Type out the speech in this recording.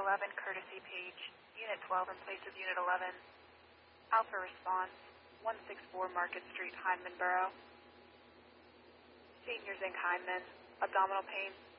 11 courtesy page, Unit 12 in place of Unit 11. Alpha response, 164 Market Street, Hindman Borough. Senior zinc Hindman, abdominal pain,